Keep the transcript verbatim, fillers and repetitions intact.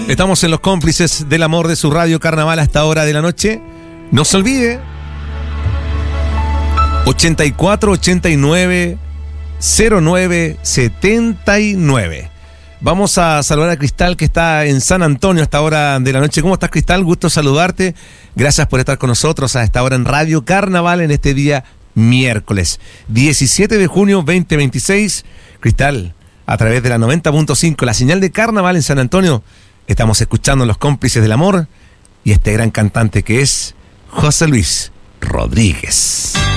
Estamos en los cómplices del amor de su radio Carnaval a esta hora de la noche. No se olvide, ochenta y cuatro, ochenta y nueve, cero nueve, setenta y nueve. Vamos a saludar a Cristal, que está en San Antonio a esta hora de la noche. ¿Cómo estás, Cristal? Gusto saludarte. Gracias por estar con nosotros a esta hora en Radio Carnaval en este día miércoles diecisiete de junio veinte veintiséis. Cristal, a través de la noventa punto cinco, la señal de Carnaval en San Antonio, estamos escuchando Los Cómplices del Amor y este gran cantante que es José Luis Rodríguez.